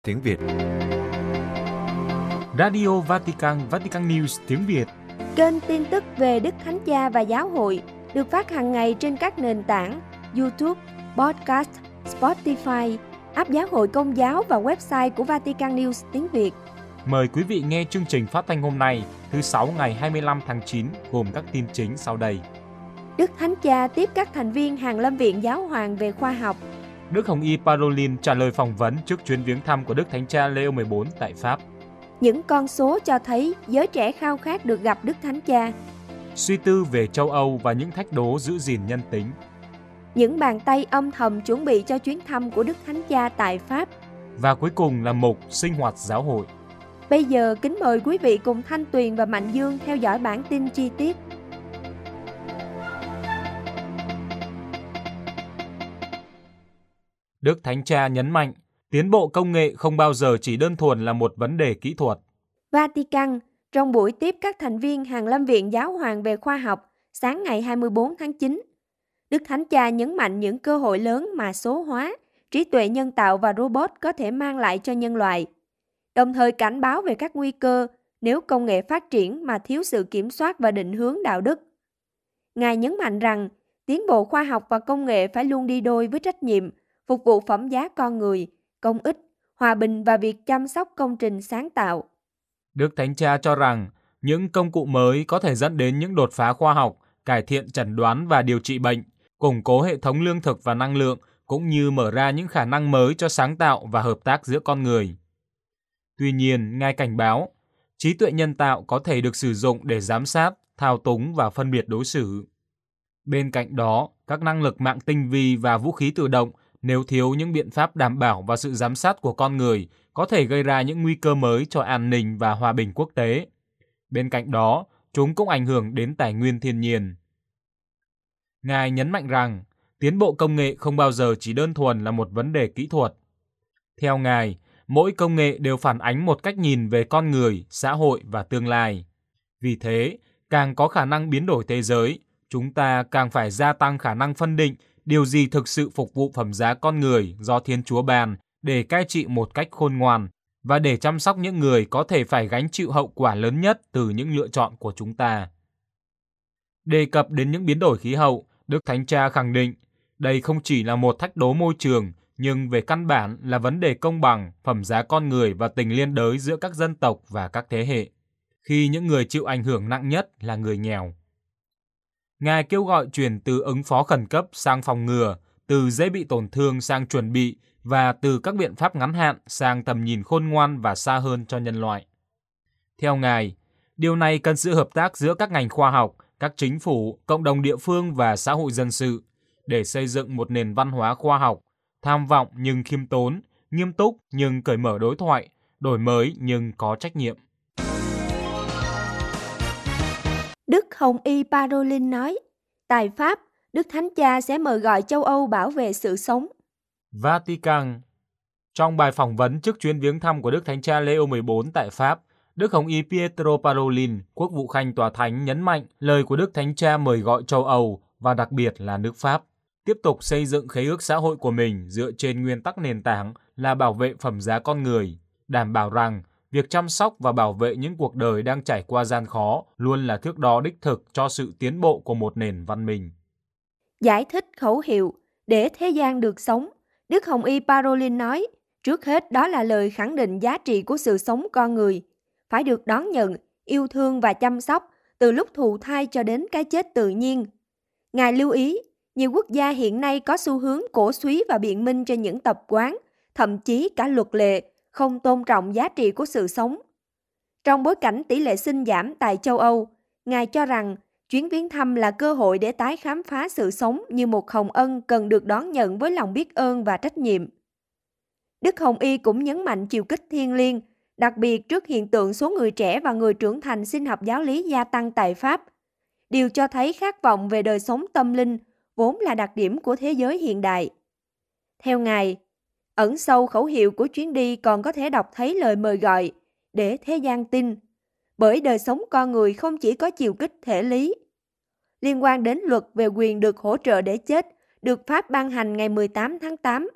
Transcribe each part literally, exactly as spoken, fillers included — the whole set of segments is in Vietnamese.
tiếng Việt. Radio Vatican, Vatican News tiếng Việt. Kênh tin tức về Đức Thánh Cha và Giáo hội được phát hàng ngày trên các nền tảng YouTube, Podcast, Spotify, app Giáo hội Công giáo và website của Vatican News tiếng Việt. Mời quý vị nghe chương trình phát thanh hôm nay, thứ Sáu ngày hai mươi lăm tháng chín, gồm các tin chính sau đây. Đức Thánh Cha tiếp các thành viên Hàn Lâm Viện Giáo hoàng về khoa học. Đức Hồng Y Parolin trả lời phỏng vấn trước chuyến viếng thăm của Đức Thánh Cha Leo mười bốn tại Pháp. Những con số cho thấy giới trẻ khao khát được gặp Đức Thánh Cha. Suy tư về châu Âu và những thách đố giữ gìn nhân tính. Những bàn tay âm thầm chuẩn bị cho chuyến thăm của Đức Thánh Cha tại Pháp. Và cuối cùng là mục sinh hoạt giáo hội. Bây giờ kính mời quý vị cùng Thanh Tuyền và Mạnh Dương theo dõi bản tin chi tiết. Đức Thánh Cha nhấn mạnh, tiến bộ công nghệ không bao giờ chỉ đơn thuần là một vấn đề kỹ thuật. Vatican, trong buổi tiếp các thành viên Hàn Lâm Viện Giáo hoàng về khoa học sáng ngày hai mươi bốn tháng chín, Đức Thánh Cha nhấn mạnh những cơ hội lớn mà số hóa, trí tuệ nhân tạo và robot có thể mang lại cho nhân loại, đồng thời cảnh báo về các nguy cơ nếu công nghệ phát triển mà thiếu sự kiểm soát và định hướng đạo đức. Ngài nhấn mạnh rằng, tiến bộ khoa học và công nghệ phải luôn đi đôi với trách nhiệm, phục vụ phẩm giá con người, công ích, hòa bình và việc chăm sóc công trình sáng tạo. Đức Thánh Cha cho rằng, những công cụ mới có thể dẫn đến những đột phá khoa học, cải thiện chẩn đoán và điều trị bệnh, củng cố hệ thống lương thực và năng lượng, cũng như mở ra những khả năng mới cho sáng tạo và hợp tác giữa con người. Tuy nhiên, Ngài cảnh báo, trí tuệ nhân tạo có thể được sử dụng để giám sát, thao túng và phân biệt đối xử. Bên cạnh đó, các năng lực mạng tinh vi và vũ khí tự động, nếu thiếu những biện pháp đảm bảo và sự giám sát của con người, có thể gây ra những nguy cơ mới cho an ninh và hòa bình quốc tế. Bên cạnh đó, chúng cũng ảnh hưởng đến tài nguyên thiên nhiên. Ngài nhấn mạnh rằng, tiến bộ công nghệ không bao giờ chỉ đơn thuần là một vấn đề kỹ thuật. Theo Ngài, mỗi công nghệ đều phản ánh một cách nhìn về con người, xã hội và tương lai. Vì thế, càng có khả năng biến đổi thế giới, chúng ta càng phải gia tăng khả năng phân định điều gì thực sự phục vụ phẩm giá con người do Thiên Chúa ban để cai trị một cách khôn ngoan và để chăm sóc những người có thể phải gánh chịu hậu quả lớn nhất từ những lựa chọn của chúng ta. Đề cập đến những biến đổi khí hậu, Đức Thánh Cha khẳng định đây không chỉ là một thách đố môi trường, nhưng về căn bản là vấn đề công bằng, phẩm giá con người và tình liên đới giữa các dân tộc và các thế hệ, khi những người chịu ảnh hưởng nặng nhất là người nghèo. Ngài kêu gọi chuyển từ ứng phó khẩn cấp sang phòng ngừa, từ dễ bị tổn thương sang chuẩn bị và từ các biện pháp ngắn hạn sang tầm nhìn khôn ngoan và xa hơn cho nhân loại. Theo Ngài, điều này cần sự hợp tác giữa các ngành khoa học, các chính phủ, cộng đồng địa phương và xã hội dân sự để xây dựng một nền văn hóa khoa học, tham vọng nhưng khiêm tốn, nghiêm túc nhưng cởi mở đối thoại, đổi mới nhưng có trách nhiệm. Đức Hồng Y Parolin nói, tại Pháp, Đức Thánh Cha sẽ mời gọi châu Âu bảo vệ sự sống. Vatican. Trong bài phỏng vấn trước chuyến viếng thăm của Đức Thánh Cha Leo mười bốn tại Pháp, Đức Hồng Y Pietro Parolin, Quốc vụ Khanh Tòa Thánh nhấn mạnh lời của Đức Thánh Cha mời gọi châu Âu và đặc biệt là nước Pháp tiếp tục xây dựng khế ước xã hội của mình dựa trên nguyên tắc nền tảng là bảo vệ phẩm giá con người, đảm bảo rằng việc chăm sóc và bảo vệ những cuộc đời đang trải qua gian khó luôn là thước đo đích thực cho sự tiến bộ của một nền văn minh. Giải thích khẩu hiệu để thế gian được sống, Đức Hồng Y Parolin nói, trước hết đó là lời khẳng định giá trị của sự sống con người, phải được đón nhận, yêu thương và chăm sóc từ lúc thụ thai cho đến cái chết tự nhiên. Ngài lưu ý, nhiều quốc gia hiện nay có xu hướng cổ súy và biện minh cho những tập quán, thậm chí cả luật lệ, không tôn trọng giá trị của sự sống. Trong bối cảnh tỷ lệ sinh giảm tại châu Âu, Ngài cho rằng chuyến viếng thăm là cơ hội để tái khám phá sự sống như một hồng ân cần được đón nhận với lòng biết ơn và trách nhiệm. Đức Hồng Y cũng nhấn mạnh chiều kích thiêng liêng, đặc biệt trước hiện tượng số người trẻ và người trưởng thành xin học giáo lý gia tăng tại Pháp. Điều cho thấy khát vọng về đời sống tâm linh vốn là đặc điểm của thế giới hiện đại. Theo Ngài, ẩn sâu khẩu hiệu của chuyến đi còn có thể đọc thấy lời mời gọi để thế gian tin, bởi đời sống con người không chỉ có chiều kích thể lý. Liên quan đến luật về quyền được hỗ trợ để chết, được Pháp ban hành ngày mười tám tháng tám,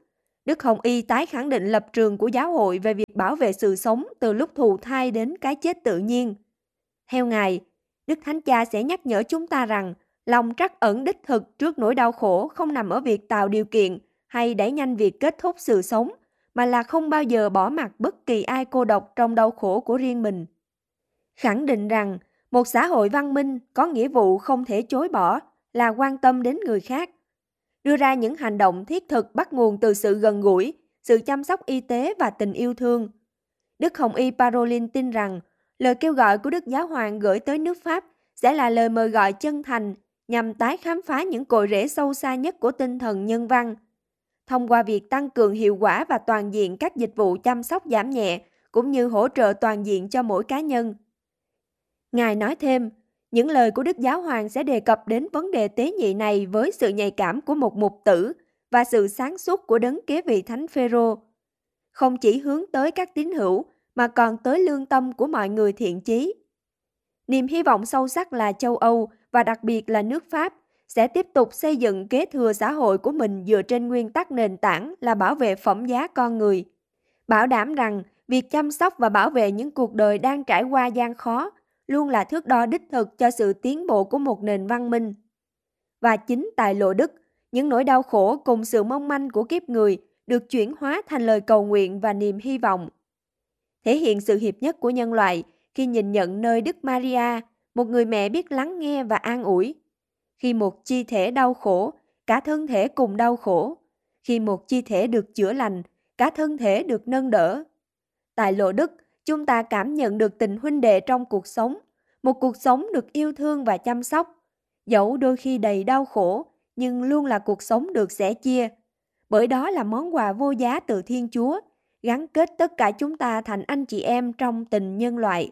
Đức Hồng Y tái khẳng định lập trường của giáo hội về việc bảo vệ sự sống từ lúc thụ thai đến cái chết tự nhiên. Theo Ngài, Đức Thánh Cha sẽ nhắc nhở chúng ta rằng lòng trắc ẩn đích thực trước nỗi đau khổ không nằm ở việc tạo điều kiện hay đẩy nhanh việc kết thúc sự sống, mà là không bao giờ bỏ mặc bất kỳ ai cô độc trong đau khổ của riêng mình. Khẳng định rằng một xã hội văn minh có nghĩa vụ không thể chối bỏ là quan tâm đến người khác. Đưa ra những hành động thiết thực bắt nguồn từ sự gần gũi, sự chăm sóc y tế và tình yêu thương. Đức Hồng Y Parolin tin rằng lời kêu gọi của Đức Giáo Hoàng gửi tới nước Pháp sẽ là lời mời gọi chân thành nhằm tái khám phá những cội rễ sâu xa nhất của tinh thần nhân văn. Thông qua việc tăng cường hiệu quả và toàn diện các dịch vụ chăm sóc giảm nhẹ, cũng như hỗ trợ toàn diện cho mỗi cá nhân. Ngài nói thêm, những lời của Đức Giáo Hoàng sẽ đề cập đến vấn đề tế nhị này với sự nhạy cảm của một mục tử và sự sáng suốt của đấng kế vị Thánh Phêrô. Không chỉ hướng tới các tín hữu, mà còn tới lương tâm của mọi người thiện chí. Niềm hy vọng sâu sắc là châu Âu, và đặc biệt là nước Pháp, sẽ tiếp tục xây dựng kế thừa xã hội của mình dựa trên nguyên tắc nền tảng là bảo vệ phẩm giá con người. Bảo đảm rằng việc chăm sóc và bảo vệ những cuộc đời đang trải qua gian khó luôn là thước đo đích thực cho sự tiến bộ của một nền văn minh. Và chính tại Lộ Đức, những nỗi đau khổ cùng sự mong manh của kiếp người được chuyển hóa thành lời cầu nguyện và niềm hy vọng. Thể hiện sự hiệp nhất của nhân loại khi nhìn nhận nơi Đức Maria, một người mẹ biết lắng nghe và an ủi. Khi một chi thể đau khổ, cả thân thể cùng đau khổ. Khi một chi thể được chữa lành, cả thân thể được nâng đỡ. Tại Lộ Đức, chúng ta cảm nhận được tình huynh đệ trong cuộc sống, một cuộc sống được yêu thương và chăm sóc. Dẫu đôi khi đầy đau khổ, nhưng luôn là cuộc sống được sẻ chia. Bởi đó là món quà vô giá từ Thiên Chúa, gắn kết tất cả chúng ta thành anh chị em trong tình nhân loại.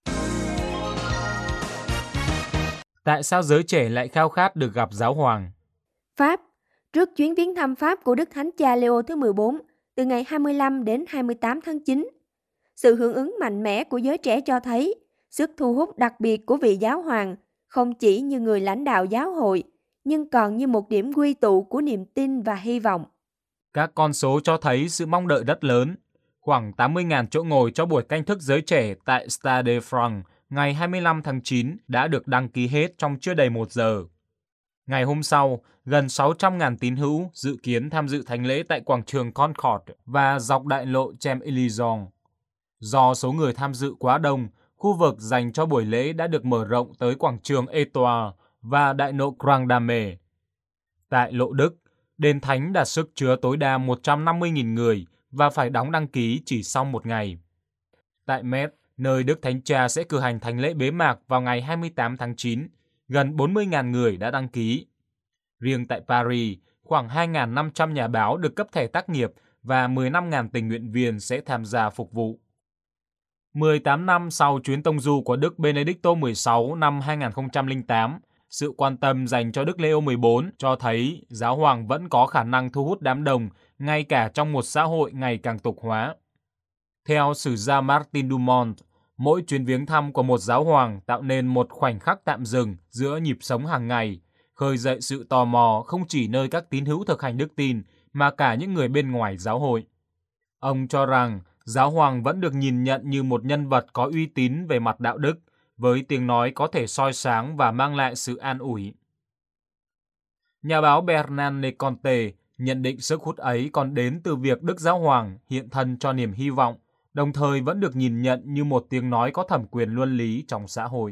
Tại sao giới trẻ lại khao khát được gặp Giáo Hoàng? Pháp, trước chuyến viếng thăm Pháp của Đức Thánh Cha Leo thứ mười bốn, từ ngày hai mươi lăm đến hai mươi tám tháng chín, sự hưởng ứng mạnh mẽ của giới trẻ cho thấy sức thu hút đặc biệt của vị Giáo Hoàng không chỉ như người lãnh đạo giáo hội, nhưng còn như một điểm quy tụ của niềm tin và hy vọng. Các con số cho thấy sự mong đợi rất lớn. Khoảng tám mươi nghìn chỗ ngồi cho buổi canh thức giới trẻ tại Stade de France ngày hai mươi lăm tháng chín đã được đăng ký hết trong chưa đầy một giờ. Ngày hôm sau, gần sáu trăm nghìn tín hữu dự kiến tham dự thánh lễ tại quảng trường Concorde và dọc đại lộ Champs-Élysées. Do số người tham dự quá đông, khu vực dành cho buổi lễ đã được mở rộng tới quảng trường Étoile và đại lộ Grand Dame. Tại Lộ Đức, đền thánh đạt sức chứa tối đa một trăm năm mươi nghìn người và phải đóng đăng ký chỉ sau một ngày. Tại Metz, nơi Đức Thánh Cha sẽ cử hành thánh lễ bế mạc vào ngày hai mươi tám tháng chín, gần bốn mươi nghìn người đã đăng ký. Riêng tại Paris, khoảng hai nghìn năm trăm nhà báo được cấp thẻ tác nghiệp và mười lăm nghìn tình nguyện viên sẽ tham gia phục vụ. mười tám năm sau chuyến tông du của Đức Benedicto mười sáu năm hai nghìn không trăm lẻ tám, sự quan tâm dành cho Đức Leo mười bốn cho thấy Giáo Hoàng vẫn có khả năng thu hút đám đông, ngay cả trong một xã hội ngày càng tục hóa. Theo sử gia Martin Dumont, mỗi chuyến viếng thăm của một giáo hoàng tạo nên một khoảnh khắc tạm dừng giữa nhịp sống hàng ngày, khơi dậy sự tò mò không chỉ nơi các tín hữu thực hành đức tin, mà cả những người bên ngoài giáo hội. Ông cho rằng giáo hoàng vẫn được nhìn nhận như một nhân vật có uy tín về mặt đạo đức, với tiếng nói có thể soi sáng và mang lại sự an ủi. Nhà báo Bernard Leconte nhận định sức hút ấy còn đến từ việc Đức Giáo Hoàng hiện thân cho niềm hy vọng, đồng thời vẫn được nhìn nhận như một tiếng nói có thẩm quyền luân lý trong xã hội.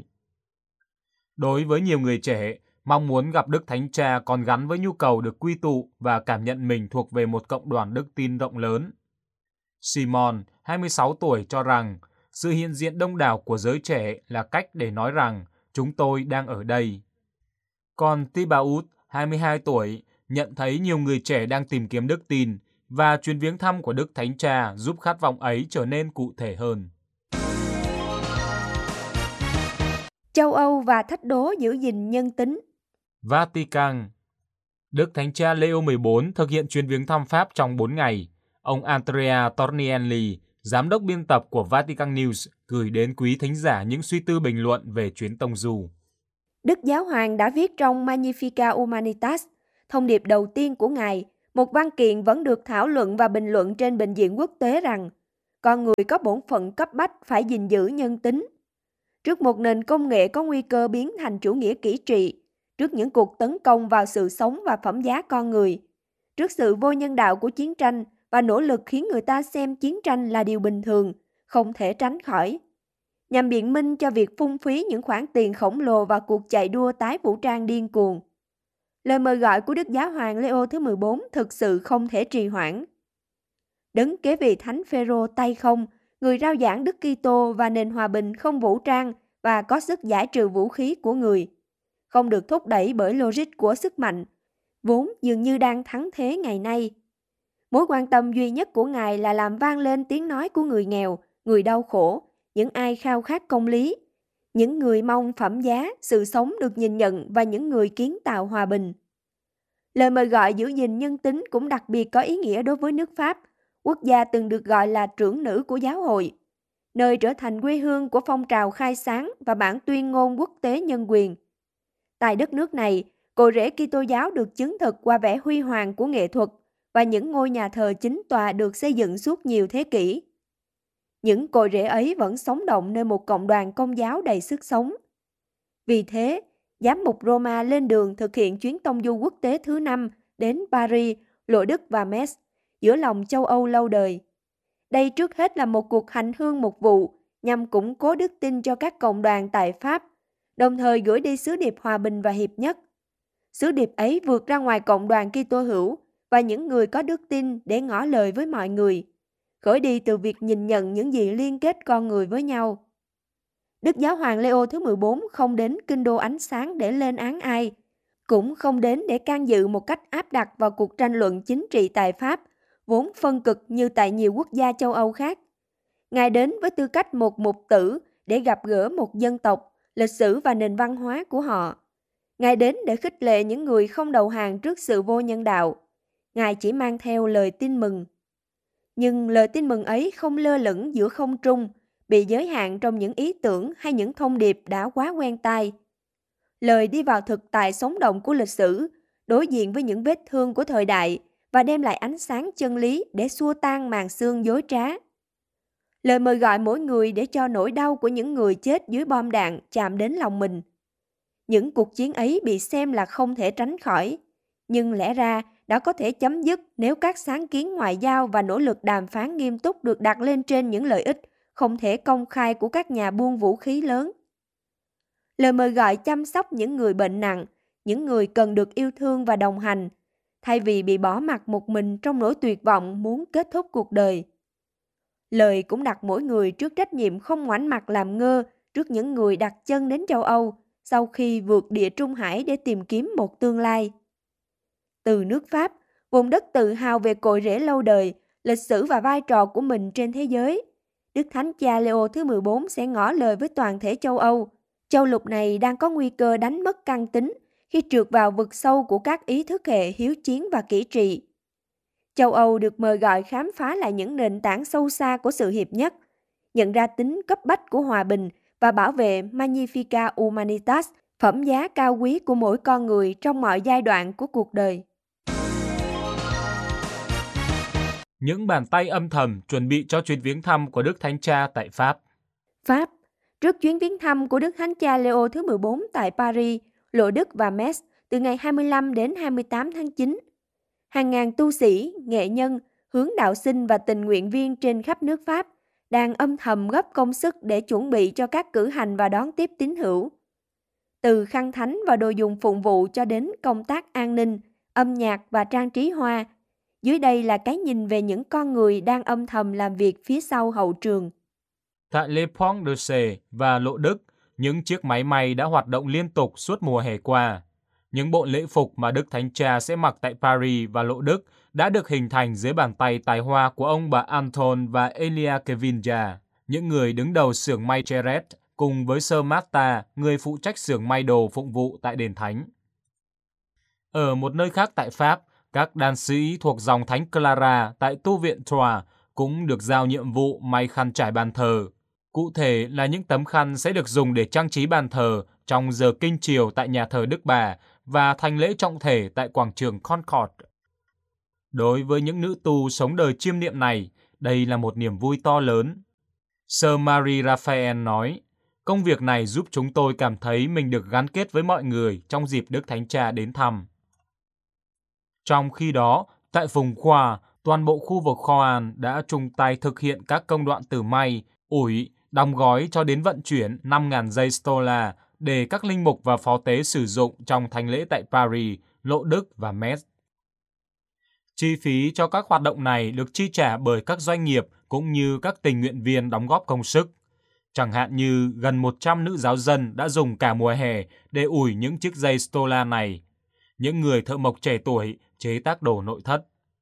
Đối với nhiều người trẻ, mong muốn gặp Đức Thánh Cha còn gắn với nhu cầu được quy tụ và cảm nhận mình thuộc về một cộng đoàn đức tin rộng lớn. Simon, hai mươi sáu tuổi, cho rằng sự hiện diện đông đảo của giới trẻ là cách để nói rằng chúng tôi đang ở đây. Còn Thibaut, hai mươi hai tuổi, nhận thấy nhiều người trẻ đang tìm kiếm đức tin và chuyến viếng thăm của Đức Thánh Cha giúp khát vọng ấy trở nên cụ thể hơn. Châu Âu và thách đố giữ gìn nhân tính. Vatican. Đức Thánh Cha Leo mười bốn thực hiện chuyến viếng thăm Pháp trong bốn ngày. Ông Andrea Tornielli, giám đốc biên tập của Vatican News, gửi đến quý thính giả những suy tư bình luận về chuyến tông du. Đức Giáo Hoàng đã viết trong Magnificat Humanitas, thông điệp đầu tiên của Ngài, Một văn kiện vẫn được thảo luận và bình luận trên bệnh viện quốc tế rằng con người có bổn phận cấp bách phải gìn giữ nhân tính. Trước một nền công nghệ có nguy cơ biến thành chủ nghĩa kỹ trị, trước những cuộc tấn công vào sự sống và phẩm giá con người, trước sự vô nhân đạo của chiến tranh và nỗ lực khiến người ta xem chiến tranh là điều bình thường, không thể tránh khỏi, nhằm biện minh cho việc phung phí những khoản tiền khổng lồ vào cuộc chạy đua tái vũ trang điên cuồng. Lời mời gọi của Đức Giáo hoàng Leo thứ mười bốn thực sự không thể trì hoãn. Đấng kế vị Thánh Phêrô tay không, người rao giảng Đức Kitô và nền hòa bình không vũ trang và có sức giải trừ vũ khí của người, không được thúc đẩy bởi logic của sức mạnh, vốn dường như đang thắng thế ngày nay. Mối quan tâm duy nhất của Ngài là làm vang lên tiếng nói của người nghèo, người đau khổ, những ai khao khát công lý, những người mong phẩm giá, sự sống được nhìn nhận và những người kiến tạo hòa bình. Lời mời gọi giữ gìn nhân tính cũng đặc biệt có ý nghĩa đối với nước Pháp, quốc gia từng được gọi là trưởng nữ của giáo hội, nơi trở thành quê hương của phong trào khai sáng và bản tuyên ngôn quốc tế nhân quyền. Tại đất nước này, cội rễ Kitô giáo được chứng thực qua vẻ huy hoàng của nghệ thuật và những ngôi nhà thờ chính tòa được xây dựng suốt nhiều thế kỷ. Những cội rễ ấy vẫn sống động nơi một cộng đoàn công giáo đầy sức sống. Vì thế, giám mục Roma lên đường thực hiện chuyến tông du quốc tế thứ năm đến Paris, Lộ Đức và Metz, giữa lòng châu Âu lâu đời. Đây trước hết là một cuộc hành hương mục vụ nhằm củng cố đức tin cho các cộng đoàn tại Pháp, đồng thời gửi đi sứ điệp hòa bình và hiệp nhất. Sứ điệp ấy vượt ra ngoài cộng đoàn Kitô hữu và những người có đức tin để ngỏ lời với mọi người, khởi đi từ việc nhìn nhận những gì liên kết con người với nhau. Đức Giáo hoàng Leo thứ mười bốn không đến kinh đô ánh sáng để lên án ai, cũng không đến để can dự một cách áp đặt vào cuộc tranh luận chính trị tại Pháp, vốn phân cực như tại nhiều quốc gia châu Âu khác. Ngài đến với tư cách một mục tử để gặp gỡ một dân tộc, lịch sử và nền văn hóa của họ. Ngài đến để khích lệ những người không đầu hàng trước sự vô nhân đạo. Ngài chỉ mang theo lời tin mừng. Nhưng lời tin mừng ấy không lơ lửng giữa không trung, bị giới hạn trong những ý tưởng hay những thông điệp đã quá quen tai. Lời đi vào thực tại sống động của lịch sử, đối diện với những vết thương của thời đại và đem lại ánh sáng chân lý để xua tan màn sương dối trá. Lời mời gọi mỗi người để cho nỗi đau của những người chết dưới bom đạn chạm đến lòng mình. Những cuộc chiến ấy bị xem là không thể tránh khỏi, nhưng lẽ ra đã có thể chấm dứt nếu các sáng kiến ngoại giao và nỗ lực đàm phán nghiêm túc được đặt lên trên những lợi ích không thể công khai của các nhà buôn vũ khí lớn. Lời mời gọi chăm sóc những người bệnh nặng, những người cần được yêu thương và đồng hành, thay vì bị bỏ mặc một mình trong nỗi tuyệt vọng muốn kết thúc cuộc đời. Lời cũng đặt mỗi người trước trách nhiệm không ngoảnh mặt làm ngơ trước những người đặt chân đến châu Âu sau khi vượt địa Trung Hải để tìm kiếm một tương lai. Từ nước Pháp, vùng đất tự hào về cội rễ lâu đời, lịch sử và vai trò của mình trên thế giới, Đức Thánh Cha Leo thứ mười bốn sẽ ngỏ lời với toàn thể châu Âu. Châu lục này đang có nguy cơ đánh mất căn tính khi trượt vào vực sâu của các ý thức hệ hiếu chiến và kỹ trị. Châu Âu được mời gọi khám phá lại những nền tảng sâu xa của sự hiệp nhất, nhận ra tính cấp bách của hòa bình và bảo vệ Magnificat Humanitas, phẩm giá cao quý của mỗi con người trong mọi giai đoạn của cuộc đời. Những bàn tay âm thầm chuẩn bị cho chuyến viếng thăm của Đức Thánh Cha tại Pháp. Pháp, trước chuyến viếng thăm của Đức Thánh Cha Leo thứ mười bốn tại Paris, Lộ Đức và Metz từ ngày hai mươi lăm đến hai mươi tám tháng chín, hàng ngàn tu sĩ, nghệ nhân, hướng đạo sinh và tình nguyện viên trên khắp nước Pháp đang âm thầm góp công sức để chuẩn bị cho các cử hành và đón tiếp tín hữu. Từ khăn thánh và đồ dùng phụng vụ cho đến công tác an ninh, âm nhạc và trang trí hoa, dưới đây là cái nhìn về những con người đang âm thầm làm việc phía sau hậu trường. Tại Le Pont de Sè và Lộ Đức, những chiếc máy may đã hoạt động liên tục suốt mùa hè qua. Những bộ lễ phục mà Đức Thánh Cha sẽ mặc tại Paris và Lộ Đức đã được hình thành dưới bàn tay tài hoa của ông bà Anton và Elia Kevinja, những người đứng đầu xưởng may Cheret, cùng với Sơ Marta, người phụ trách xưởng may đồ phụng vụ tại đền thánh. Ở một nơi khác tại Pháp, các đan sĩ thuộc dòng Thánh Clara tại tu viện Troyes cũng được giao nhiệm vụ may khăn trải bàn thờ. Cụ thể là những tấm khăn sẽ được dùng để trang trí bàn thờ trong giờ kinh chiều tại nhà thờ Đức Bà và thành lễ trọng thể tại quảng trường Concorde. Đối với những nữ tu sống đời chiêm niệm này, đây là một niềm vui to lớn. Sir Marie Raphael nói, công việc này giúp chúng tôi cảm thấy mình được gắn kết với mọi người trong dịp Đức Thánh Cha đến thăm. Trong khi đó, tại vùng Khoa, toàn bộ khu vực Khoan đã chung tay thực hiện các công đoạn từ may, ủi, đóng gói cho đến vận chuyển năm nghìn dây stola để các linh mục và phó tế sử dụng trong thánh lễ tại Paris, Lộ Đức và Metz. Chi phí cho các hoạt động này được chi trả bởi các doanh nghiệp cũng như các tình nguyện viên đóng góp công sức. Chẳng hạn như gần một trăm nữ giáo dân đã dùng cả mùa hè để ủi những chiếc dây stola này. Những người thợ mộc trẻ tuổi chế tác đồ nội thất.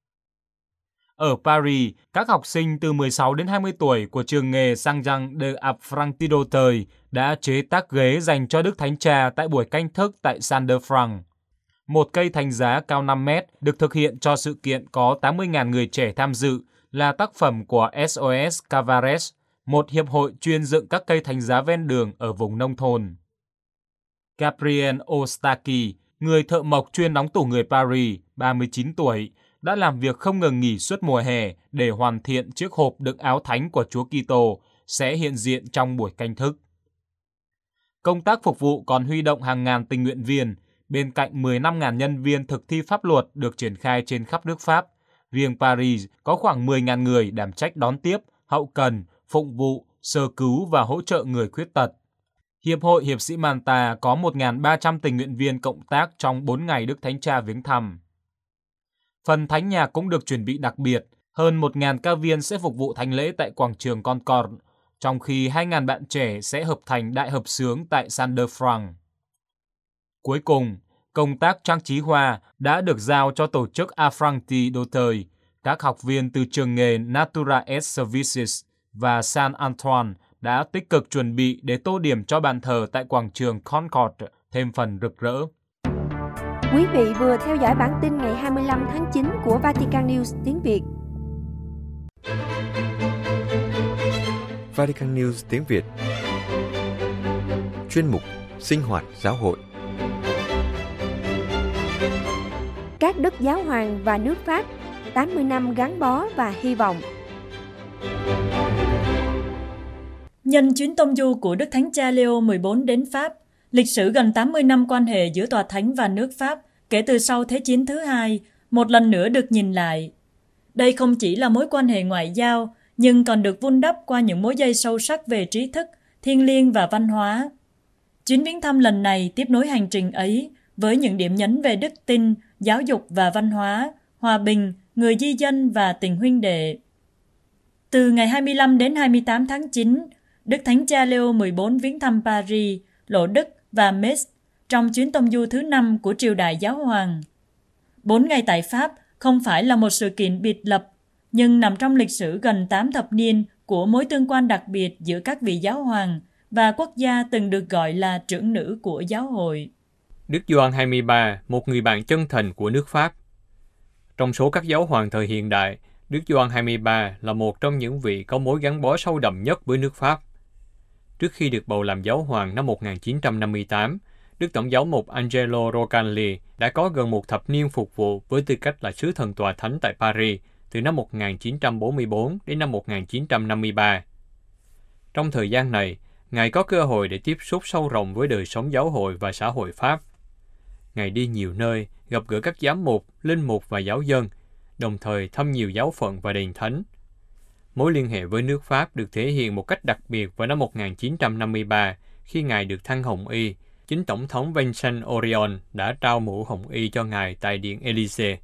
Ở Paris, các học sinh từ mười sáu đến hai mươi tuổi của trường nghề Saint-Jean de Apprenti-d'Auteuil đã chế tác ghế dành cho Đức Thánh Cha tại buổi canh thức tại Saint-de-France. Một cây thánh giá cao năm mét được thực hiện cho sự kiện có tám mươi nghìn người trẻ tham dự là tác phẩm của ét o ét Cavares, một hiệp hội chuyên dựng các cây thánh giá ven đường ở vùng nông thôn. Gabriel Ostaki, người thợ mộc chuyên đóng tủ người Paris, ba mươi chín tuổi, đã làm việc không ngừng nghỉ suốt mùa hè để hoàn thiện chiếc hộp đựng áo thánh của Chúa Kitô sẽ hiện diện trong buổi canh thức. Công tác phục vụ còn huy động hàng ngàn tình nguyện viên, bên cạnh mười lăm nghìn nhân viên thực thi pháp luật được triển khai trên khắp nước Pháp. Riêng Paris có khoảng mười nghìn người đảm trách đón tiếp, hậu cần, phụng vụ, sơ cứu và hỗ trợ người khuyết tật. Hiệp hội Hiệp sĩ Manta có một nghìn ba trăm tình nguyện viên cộng tác trong bốn ngày Đức Thánh Cha viếng thăm. Phần thánh nhạc cũng được chuẩn bị đặc biệt, hơn một nghìn ca viên sẽ phục vụ thánh lễ tại quảng trường Concorde, trong khi hai nghìn bạn trẻ sẽ hợp thành đại hợp xướng tại Saint-de-France. Cuối cùng, công tác trang trí hoa đã được giao cho tổ chức Apprenti-d'Auteuil. Các học viên từ trường nghề Natura et Services và Saint Antoine đã tích cực chuẩn bị để tô điểm cho bàn thờ tại quảng trường Concorde thêm phần rực rỡ. Quý vị vừa theo dõi bản tin ngày hai mươi lăm tháng chín của Vatican News tiếng Việt. Vatican News tiếng Việt. Chuyên mục Sinh hoạt giáo hội. Các đức giáo hoàng và nước Pháp, tám mươi năm gắn bó và hy vọng. Nhân chuyến tông du của Đức Thánh Cha Leo mười bốn đến Pháp, lịch sử gần tám mươi năm quan hệ giữa Tòa Thánh và nước Pháp kể từ sau Thế chiến thứ hai, một lần nữa được nhìn lại. Đây không chỉ là mối quan hệ ngoại giao, nhưng còn được vun đắp qua những mối dây sâu sắc về trí thức, thiêng liêng và văn hóa. Chuyến viếng thăm lần này tiếp nối hành trình ấy với những điểm nhấn về đức tin, giáo dục và văn hóa, hòa bình, người di dân và tình huynh đệ. Từ ngày hai mươi lăm đến hai mươi tám tháng chín, Đức Thánh Cha Leo mười bốn viếng thăm Paris, Lộ Đức và Metz trong chuyến tông du thứ năm của triều đại giáo hoàng. Bốn ngày tại Pháp không phải là một sự kiện biệt lập, nhưng nằm trong lịch sử gần tám thập niên của mối tương quan đặc biệt giữa các vị giáo hoàng và quốc gia từng được gọi là trưởng nữ của giáo hội. Đức Gioan hai mươi ba, một người bạn chân thành của nước Pháp. Trong số các giáo hoàng thời hiện đại, Đức Gioan hai mươi ba là một trong những vị có mối gắn bó sâu đậm nhất với nước Pháp. Trước khi được bầu làm giáo hoàng năm một nghìn chín trăm năm mươi tám, Đức Tổng giáo mục Angelo Roncalli đã có gần một thập niên phục vụ với tư cách là sứ thần tòa thánh tại Paris từ năm một nghìn chín trăm bốn mươi tư đến năm một nghìn chín trăm năm mươi ba. Trong thời gian này, Ngài có cơ hội để tiếp xúc sâu rộng với đời sống giáo hội và xã hội Pháp. Ngài đi nhiều nơi, gặp gỡ các giám mục, linh mục và giáo dân, đồng thời thăm nhiều giáo phận và đền thánh. Mối liên hệ với nước Pháp được thể hiện một cách đặc biệt vào năm một nghìn chín trăm năm mươi ba khi Ngài được thăng Hồng Y. Chính Tổng thống Vincent Auriol đã trao mũ Hồng Y cho Ngài tại Điện Élysée.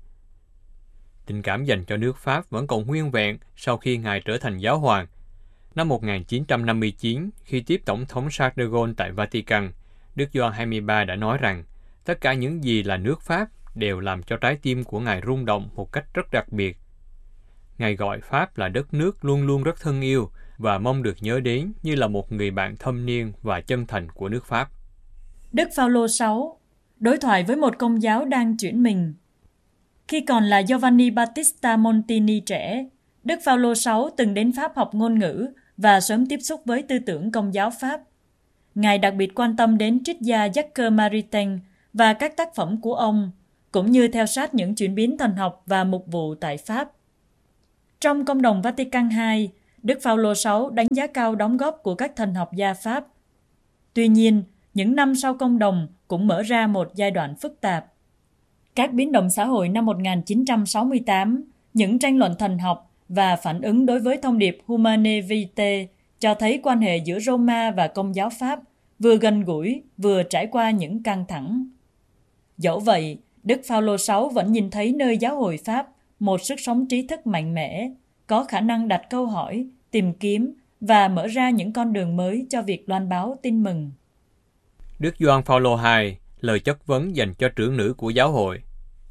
Tình cảm dành cho nước Pháp vẫn còn nguyên vẹn sau khi Ngài trở thành giáo hoàng. Năm một nghìn chín trăm năm mươi chín, khi tiếp Tổng thống Charles de Gaulle tại Vatican, Đức Gioan hai mươi ba đã nói rằng tất cả những gì là nước Pháp đều làm cho trái tim của Ngài rung động một cách rất đặc biệt. Ngài gọi Pháp là đất nước luôn luôn rất thân yêu và mong được nhớ đến như là một người bạn thâm niên và chân thành của nước Pháp. Đức Phaolô đệ sáu, đối thoại với một công giáo đang chuyển mình. Khi còn là Giovanni Battista Montini trẻ, Đức Phaolô đệ sáu từng đến Pháp học ngôn ngữ và sớm tiếp xúc với tư tưởng công giáo Pháp. Ngài đặc biệt quan tâm đến triết gia Jacques Maritain và các tác phẩm của ông, cũng như theo sát những chuyển biến thần học và mục vụ tại Pháp. Trong Công đồng Vatican hai, Đức Phaolô đệ nhị đánh giá cao đóng góp của các thần học gia Pháp. Tuy nhiên, những năm sau Công đồng cũng mở ra một giai đoạn phức tạp. Các biến động xã hội năm một nghìn chín trăm sáu mươi tám, những tranh luận thần học và phản ứng đối với thông điệp Humanae Vitae cho thấy quan hệ giữa Roma và Công giáo Pháp vừa gần gũi, vừa trải qua những căng thẳng. Dẫu vậy, Đức Phaolô đệ nhị vẫn nhìn thấy nơi giáo hội Pháp một sức sống trí thức mạnh mẽ, có khả năng đặt câu hỏi, tìm kiếm và mở ra những con đường mới cho việc loan báo tin mừng. Đức Gioan Phaolô đệ nhị, lời chất vấn dành cho trưởng nữ của giáo hội.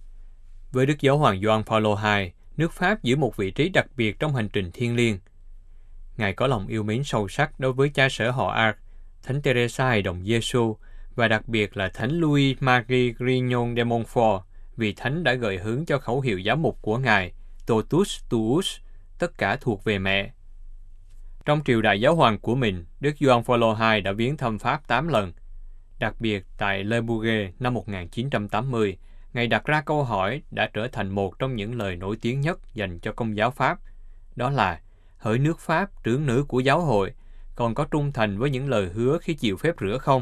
Với Đức Giáo hoàng Gioan Phaolô đệ nhị, nước Pháp giữ một vị trí đặc biệt trong hành trình thiêng liêng. Ngài có lòng yêu mến sâu sắc đối với cha sở họ Arc, Thánh Teresa Hài đồng Giêsu và đặc biệt là Thánh Louis Marie Grignon de Montfort, vì Thánh đã gợi hướng cho khẩu hiệu giám mục của Ngài, Totus Tuus, tất cả thuộc về mẹ. Trong triều đại giáo hoàng của mình, Đức Gioan Phaolô đệ nhị đã viếng thăm Pháp tám lần. Đặc biệt tại Le Bourget năm một nghìn chín trăm tám mươi, Ngài đặt ra câu hỏi đã trở thành một trong những lời nổi tiếng nhất dành cho Công giáo Pháp. Đó là, hỡi nước Pháp, trưởng nữ của giáo hội, còn có trung thành với những lời hứa khi chịu phép rửa không?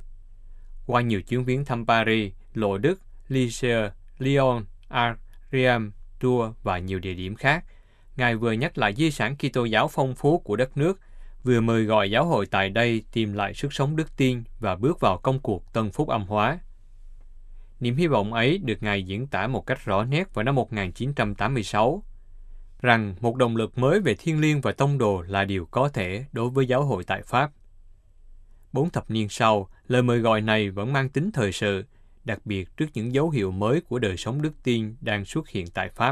Qua nhiều chuyến viếng thăm Paris, Lộ Đức, Lisieux, Lyon, Arles, Reims, Tours và nhiều địa điểm khác, Ngài vừa nhắc lại di sản Kitô giáo phong phú của đất nước, vừa mời gọi giáo hội tại đây tìm lại sức sống đức tin và bước vào công cuộc tân phúc âm hóa. Niềm hy vọng ấy được Ngài diễn tả một cách rõ nét vào năm một nghìn chín trăm tám mươi sáu, rằng một động lực mới về thiêng liêng và tông đồ là điều có thể đối với giáo hội tại Pháp. Bốn thập niên sau, lời mời gọi này vẫn mang tính thời sự, đặc biệt trước những dấu hiệu mới của đời sống đức tin đang xuất hiện tại Pháp.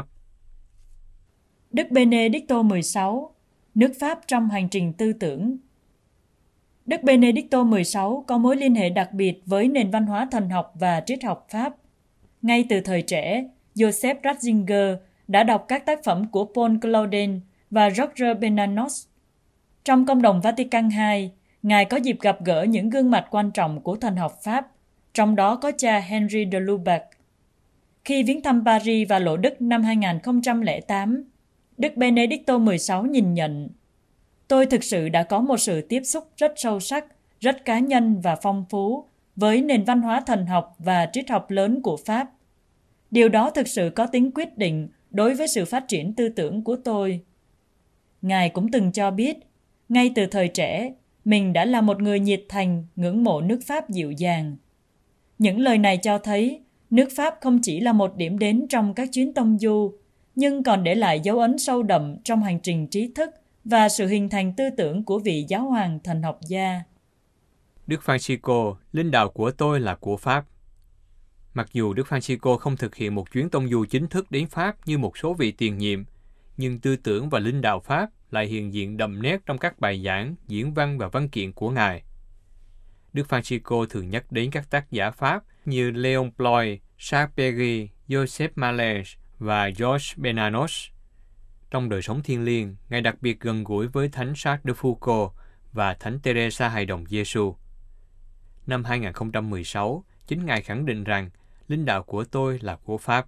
Đức Benedicto mười sáu, nước Pháp trong hành trình tư tưởng. Đức Benedicto mười sáu có mối liên hệ đặc biệt với nền văn hóa thần học và triết học Pháp. Ngay từ thời trẻ, Joseph Ratzinger đã đọc các tác phẩm của Paul Claudel và Roger Bernanos. Trong Công đồng Vatican hai, Ngài có dịp gặp gỡ những gương mặt quan trọng của thần học Pháp, trong đó có cha Henri de Lubac. Khi viếng thăm Paris và Lộ Đức năm hai nghìn không trăm lẻ tám, Đức Benedicto mười sáu nhìn nhận: Tôi thực sự đã có một sự tiếp xúc rất sâu sắc, rất cá nhân và phong phú với nền văn hóa thần học và triết học lớn của Pháp. Điều đó thực sự có tính quyết định đối với sự phát triển tư tưởng của tôi. Ngài cũng từng cho biết, ngay từ thời trẻ, mình đã là một người nhiệt thành, ngưỡng mộ nước Pháp dịu dàng. Những lời này cho thấy, nước Pháp không chỉ là một điểm đến trong các chuyến tông du, nhưng còn để lại dấu ấn sâu đậm trong hành trình trí thức và sự hình thành tư tưởng của vị giáo hoàng thần học gia. Đức Francisco, linh đạo của tôi là của Pháp. Mặc dù Đức Francisco không thực hiện một chuyến tông du chính thức đến Pháp như một số vị tiền nhiệm, nhưng tư tưởng và linh đạo Pháp lại hiện diện đậm nét trong các bài giảng, diễn văn và văn kiện của Ngài. Đức Francisco thường nhắc đến các tác giả Pháp như Léon Bloy, Charles Péguy, Joseph Mallet và Georges Bernanos. Trong đời sống thiêng liêng, Ngài đặc biệt gần gũi với Thánh Charles de Foucauld và Thánh Teresa Hài đồng Giêsu. Năm hai nghìn không trăm mười sáu, chính Ngài khẳng định rằng linh đạo của tôi là của Pháp.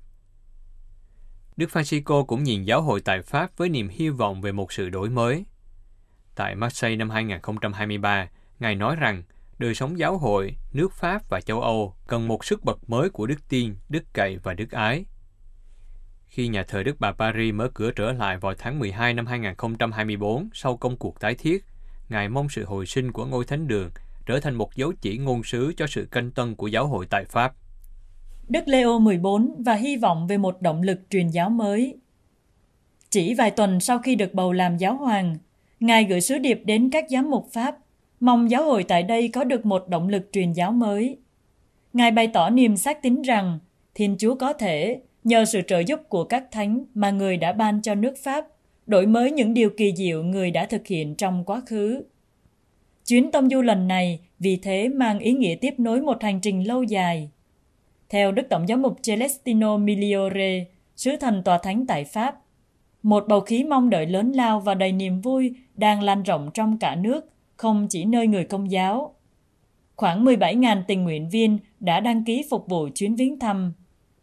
Đức Francisco cũng nhìn giáo hội tại Pháp với niềm hy vọng về một sự đổi mới. Tại Marseille năm hai nghìn không trăm hai mươi ba, Ngài nói rằng đời sống giáo hội, nước Pháp và châu Âu cần một sức bật mới của đức tin, đức cậy và đức ái. Khi nhà thờ Đức Bà Paris mở cửa trở lại vào tháng mười hai năm hai nghìn không trăm hai mươi tư sau công cuộc tái thiết, Ngài mong sự hồi sinh của ngôi thánh đường trở thành một dấu chỉ ngôn sứ cho sự canh tân của giáo hội tại Pháp. Đức Leo mười bốn và hy vọng về một động lực truyền giáo mới. Chỉ vài tuần sau khi được bầu làm giáo hoàng, Ngài gửi sứ điệp đến các giám mục Pháp, mong giáo hội tại đây có được một động lực truyền giáo mới. Ngài bày tỏ niềm xác tín rằng Thiên Chúa có thể, nhờ sự trợ giúp của các thánh mà Người đã ban cho nước Pháp, đổi mới những điều kỳ diệu Người đã thực hiện trong quá khứ. Chuyến tông du lần này vì thế mang ý nghĩa tiếp nối một hành trình lâu dài. Theo Đức Tổng giám mục Celestino Migliore, sứ thần tòa thánh tại Pháp, một bầu khí mong đợi lớn lao và đầy niềm vui đang lan rộng trong cả nước, không chỉ nơi người Công giáo. Khoảng mười bảy nghìn tình nguyện viên đã đăng ký phục vụ chuyến viếng thăm.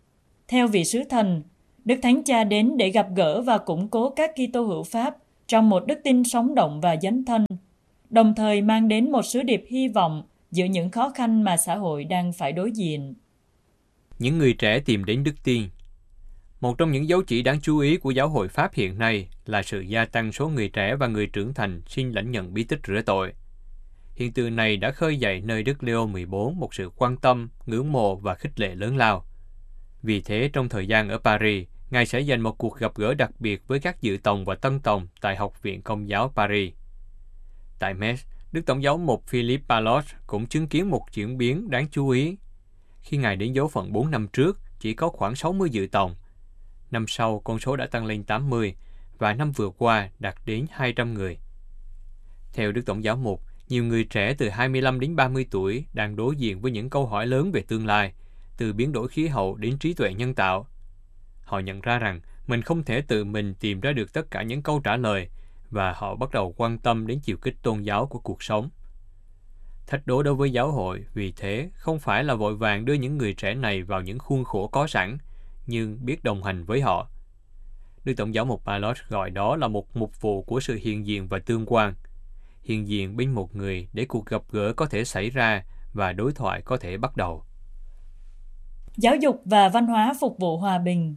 Theo vị sứ thần, Đức Thánh Cha đến để gặp gỡ và củng cố các Kitô hữu Pháp trong một đức tin sống động và dấn thân, đồng thời mang đến một sứ điệp hy vọng giữa những khó khăn mà xã hội đang phải đối diện. Những người trẻ tìm đến đức tin. Một trong những dấu chỉ đáng chú ý của giáo hội Pháp hiện nay là sự gia tăng số người trẻ và người trưởng thành xin lãnh nhận bí tích rửa tội. Hiện tượng này đã khơi dậy nơi Đức Leo mười bốn một sự quan tâm, ngưỡng mộ và khích lệ lớn lao. Vì thế, trong thời gian ở Paris, Ngài sẽ dành một cuộc gặp gỡ đặc biệt với các dự tòng và tân tòng tại Học viện Công giáo Paris. Tại Metz, Đức Tổng giáo mục Philippe Ballot cũng chứng kiến một chuyển biến đáng chú ý. Khi Ngài đến dấu phận bốn năm trước, chỉ có khoảng sáu mươi dự tòng. Năm sau, con số đã tăng lên tám mươi, và năm vừa qua đạt đến hai trăm người. Theo Đức Tổng giáo mục, nhiều người trẻ từ hai mươi lăm đến ba mươi tuổi đang đối diện với những câu hỏi lớn về tương lai, từ biến đổi khí hậu đến trí tuệ nhân tạo. Họ nhận ra rằng mình không thể tự mình tìm ra được tất cả những câu trả lời, và họ bắt đầu quan tâm đến chiều kích tôn giáo của cuộc sống. Thách đố đối với giáo hội, vì thế, không phải là vội vàng đưa những người trẻ này vào những khuôn khổ có sẵn, nhưng biết đồng hành với họ. Đức Tổng giáo mục Ballot gọi đó là một mục vụ của sự hiện diện và tương quan. Hiện diện bên một người để cuộc gặp gỡ có thể xảy ra và đối thoại có thể bắt đầu. Giáo dục và văn hóa phục vụ hòa bình.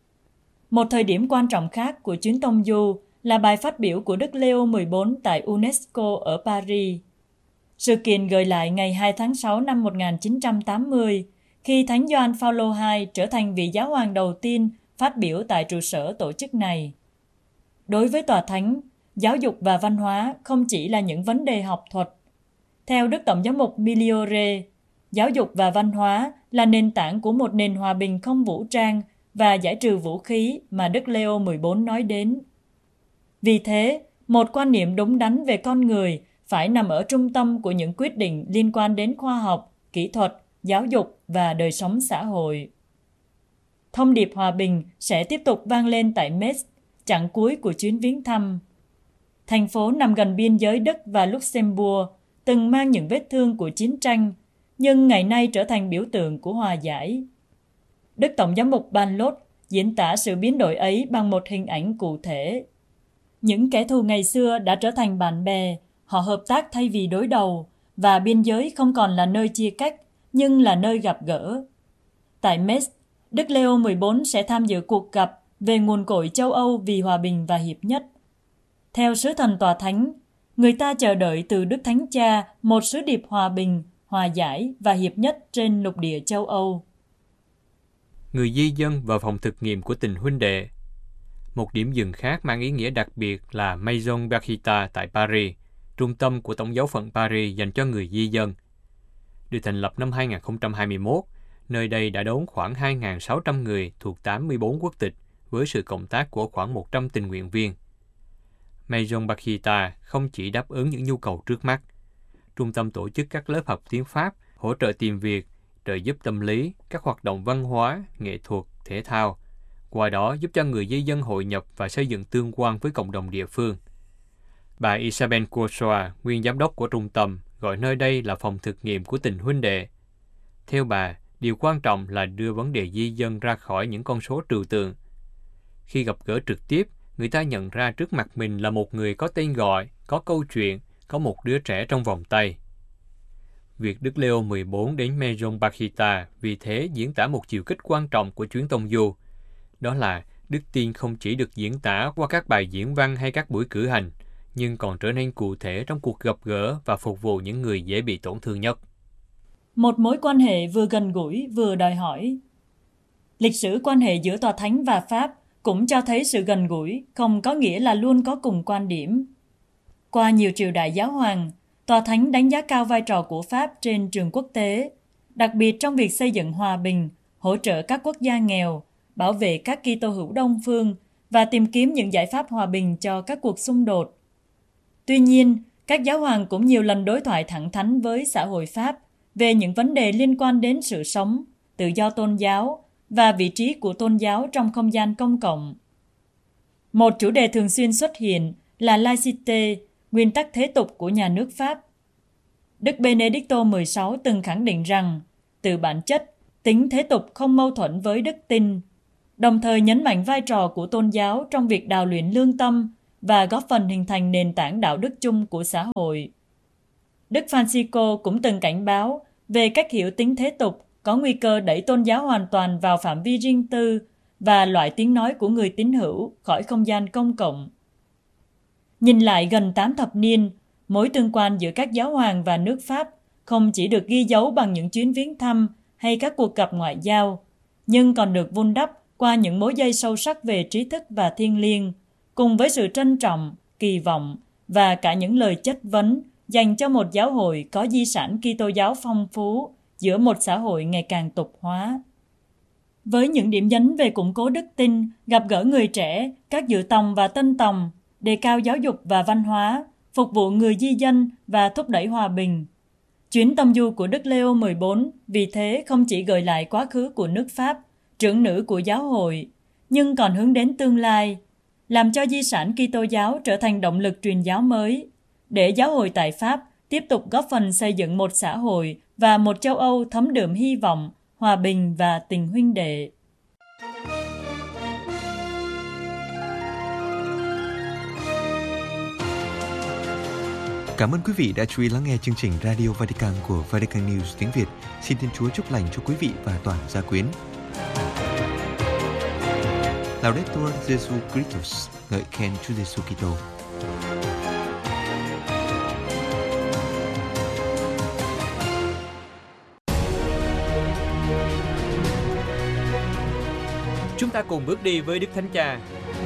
Một thời điểm quan trọng khác của chuyến tông du là bài phát biểu của Đức Leo mười bốn tại UNESCO ở Paris. Sự kiện gợi lại ngày hai tháng sáu năm một nghìn chín trăm tám mươi, khi Thánh Gioan Phaolô đệ nhị trở thành vị giáo hoàng đầu tiên phát biểu tại trụ sở tổ chức này. Đối với Tòa Thánh, giáo dục và văn hóa không chỉ là những vấn đề học thuật. Theo Đức Tổng giám mục Migliore, giáo dục và văn hóa là nền tảng của một nền hòa bình không vũ trang và giải trừ vũ khí mà Đức Leo mười bốn nói đến. Vì thế, một quan niệm đúng đắn về con người phải nằm ở trung tâm của những quyết định liên quan đến khoa học, kỹ thuật, giáo dục và đời sống xã hội. Thông điệp hòa bình sẽ tiếp tục vang lên tại Metz, chặng cuối của chuyến viếng thăm. Thành phố nằm gần biên giới Đức và Luxembourg, từng mang những vết thương của chiến tranh, nhưng ngày nay trở thành biểu tượng của hòa giải. Đức Tổng giám mục Ballot diễn tả sự biến đổi ấy bằng một hình ảnh cụ thể. Những kẻ thù ngày xưa đã trở thành bạn bè, họ hợp tác thay vì đối đầu, và biên giới không còn là nơi chia cách, nhưng là nơi gặp gỡ. Tại Metz, Đức Leo mười bốn sẽ tham dự cuộc gặp về nguồn cội châu Âu vì hòa bình và hiệp nhất. Theo sứ thần Tòa Thánh, người ta chờ đợi từ Đức Thánh Cha một sứ điệp hòa bình, hòa giải và hiệp nhất trên lục địa châu Âu. Người di dân và phòng thực nghiệm của tình huynh đệ. Một điểm dừng khác mang ý nghĩa đặc biệt là Maison Bakhita tại Paris, trung tâm của Tổng giáo phận Paris dành cho người di dân. Được thành lập năm hai nghìn không trăm hai mươi mốt, nơi đây đã đón khoảng hai nghìn sáu trăm người thuộc tám mươi bốn quốc tịch với sự cộng tác của khoảng một trăm tình nguyện viên. Maison Bakhita không chỉ đáp ứng những nhu cầu trước mắt. Trung tâm tổ chức các lớp học tiếng Pháp, hỗ trợ tìm việc, trợ giúp tâm lý, các hoạt động văn hóa, nghệ thuật, thể thao. Qua đó giúp cho người di dân hội nhập và xây dựng tương quan với cộng đồng địa phương. Bà Isabelle Courtois, nguyên giám đốc của trung tâm, gọi nơi đây là phòng thực nghiệm của tình huynh đệ. Theo bà, điều quan trọng là đưa vấn đề di dân ra khỏi những con số trừu tượng. Khi gặp gỡ trực tiếp, người ta nhận ra trước mặt mình là một người có tên gọi, có câu chuyện, có một đứa trẻ trong vòng tay. Việc Đức Leo mười bốn đến Maison Bakhita vì thế diễn tả một chiều kích quan trọng của chuyến tông du. Đó là đức tin không chỉ được diễn tả qua các bài diễn văn hay các buổi cử hành, nhưng còn trở nên cụ thể trong cuộc gặp gỡ và phục vụ những người dễ bị tổn thương nhất. Một mối quan hệ vừa gần gũi vừa đòi hỏi. Lịch sử quan hệ giữa Tòa Thánh và Pháp cũng cho thấy sự gần gũi không có nghĩa là luôn có cùng quan điểm. Qua nhiều triều đại giáo hoàng, Tòa Thánh đánh giá cao vai trò của Pháp trên trường quốc tế, đặc biệt trong việc xây dựng hòa bình, hỗ trợ các quốc gia nghèo, bảo vệ các Kitô hữu Đông phương và tìm kiếm những giải pháp hòa bình cho các cuộc xung đột. Tuy nhiên, các giáo hoàng cũng nhiều lần đối thoại thẳng thắn với xã hội Pháp về những vấn đề liên quan đến sự sống, tự do tôn giáo và vị trí của tôn giáo trong không gian công cộng. Một chủ đề thường xuyên xuất hiện là laïcité, nguyên tắc thế tục của nhà nước Pháp. Đức Benedicto mười sáu từng khẳng định rằng, từ bản chất, tính thế tục không mâu thuẫn với đức tin, đồng thời nhấn mạnh vai trò của tôn giáo trong việc đào luyện lương tâm và góp phần hình thành nền tảng đạo đức chung của xã hội. Đức Francisco cũng từng cảnh báo về cách hiểu tính thế tục có nguy cơ đẩy tôn giáo hoàn toàn vào phạm vi riêng tư và loại tiếng nói của người tín hữu khỏi không gian công cộng. Nhìn lại gần tám thập niên, mối tương quan giữa các giáo hoàng và nước Pháp không chỉ được ghi dấu bằng những chuyến viếng thăm hay các cuộc gặp ngoại giao, nhưng còn được vun đắp qua những mối dây sâu sắc về trí thức và thiêng liêng, cùng với sự trân trọng, kỳ vọng và cả những lời chất vấn dành cho một giáo hội có di sản Kitô giáo phong phú giữa một xã hội ngày càng tục hóa. Với những điểm nhấn về củng cố đức tin, gặp gỡ người trẻ, các dự tòng và tân tòng, đề cao giáo dục và văn hóa, phục vụ người di dân và thúc đẩy hòa bình, chuyến tông du của Đức Leo mười bốn vì thế không chỉ gợi lại quá khứ của nước Pháp, trưởng nữ của giáo hội, nhưng còn hướng đến tương lai, làm cho di sản Kitô giáo trở thành động lực truyền giáo mới, để giáo hội tại Pháp tiếp tục góp phần xây dựng một xã hội và một châu Âu thấm đượm hy vọng, hòa bình và tình huynh đệ. Cảm ơn quý vị đã chú ý lắng nghe chương trình Radio Vatican của Vatican News tiếng Việt. Xin Thiên Chúa chúc lành cho quý vị và toàn gia quyến. Laudetur Jesu Christus, ngợi khen Chúa Giêsu Kitô. Chúng ta cùng bước đi với Đức Thánh Cha.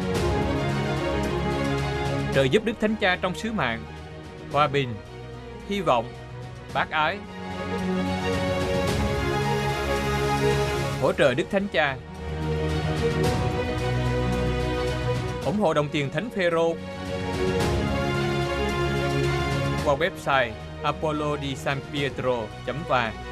Trợ giúp Đức Thánh Cha trong sứ mạng hòa bình, hy vọng, bác ái. Hỗ trợ Đức Thánh Cha. ủng hộ đồng tiền Thánh Phêrô qua website apollo di san pietro chấm va.